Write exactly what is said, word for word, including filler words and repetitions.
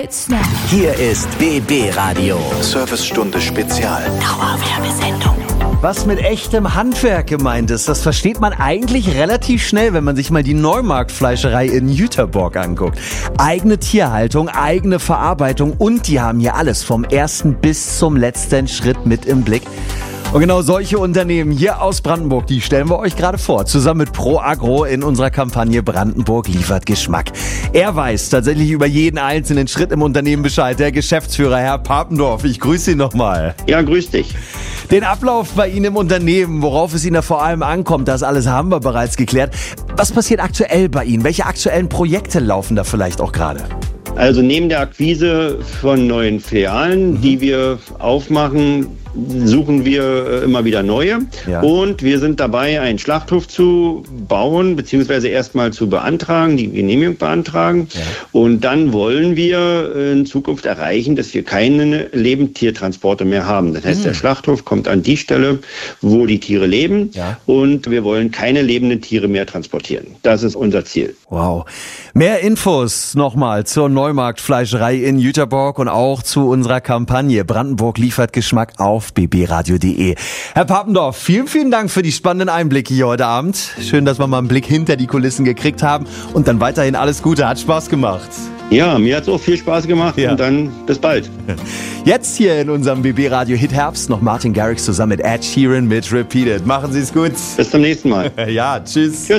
Hitsnap. Hier ist B B Radio. Servicestunde Spezial. Dauerwerbesendung. Was mit echtem Handwerk gemeint ist, das versteht man eigentlich relativ schnell, wenn man sich mal die Neumarkt-Fleischerei in Jüterborg anguckt. Eigene Tierhaltung, eigene Verarbeitung und die haben hier alles vom ersten bis zum letzten Schritt mit im Blick. Und genau solche Unternehmen hier aus Brandenburg, die stellen wir euch gerade vor, zusammen mit Pro Agro in unserer Kampagne Brandenburg liefert Geschmack. Er weiß tatsächlich über jeden einzelnen Schritt im Unternehmen Bescheid, der Geschäftsführer Herr Papendorf. Ich grüße Sie nochmal. Ja, grüß dich. Den Ablauf bei Ihnen im Unternehmen, worauf es Ihnen da vor allem ankommt, das alles haben wir bereits geklärt. Was passiert aktuell bei Ihnen? Welche aktuellen Projekte laufen da vielleicht auch gerade? Also neben der Akquise von neuen Filialen, mhm. die wir aufmachen, suchen wir immer wieder neue. Ja. Und wir sind dabei, einen Schlachthof zu bauen, beziehungsweise erstmal zu beantragen, die Genehmigung beantragen. Ja. Und dann wollen wir in Zukunft erreichen, dass wir keine Lebendtiertransporte mehr haben. Das heißt, mhm. der Schlachthof kommt an die Stelle, wo die Tiere leben. Ja. Und wir wollen keine lebenden Tiere mehr transportieren. Das ist unser Ziel. Wow. Mehr Infos nochmal zur Neumarkt-Fleischerei in Jüterborg und auch zu unserer Kampagne Brandenburg liefert Geschmack auf b b radio punkt d e. Herr Papendorf, vielen, vielen Dank für die spannenden Einblicke hier heute Abend. Schön, dass wir mal einen Blick hinter die Kulissen gekriegt haben und dann weiterhin alles Gute. Hat Spaß gemacht. Ja, mir hat es auch viel Spaß gemacht ja. Und dann bis bald. Jetzt hier in unserem B B Radio Hit Herbst noch Martin Garrix zusammen mit Ed Sheeran mit Repeated. Machen Sie es gut. Bis zum nächsten Mal. Ja, tschüss. Tschüss.